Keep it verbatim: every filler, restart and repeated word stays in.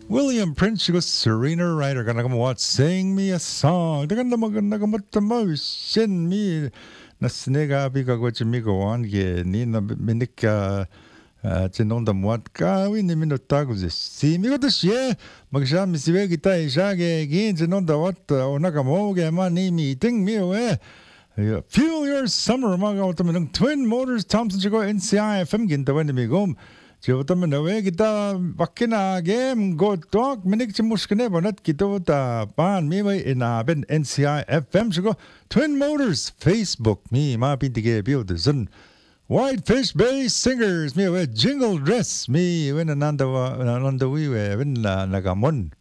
William Prince 그리고 Serena Ryder gonna come what sing me a song. They're gonna gonna come what the most send me na snega biga go chimigo wange ni na minika tinonda mwat ka wi ni minuta go si mi go tshie magsha mi siwe kita ishage gin tinonda wat onaka moge ma ni meeting mi we Fuel your summer mga otamen Twin Motors Thompson chigo N C I F M ginta wani mi gom Cio otamen we kita bakina game go talk minik chimuskene bonat kita ta pan mi we ina ben N C I F M chigo Twin Motors Facebook mi ma pintige build zun Whitefish Bay Singers mi we jingle dress mi we nananda wa nananda we we ben nagamon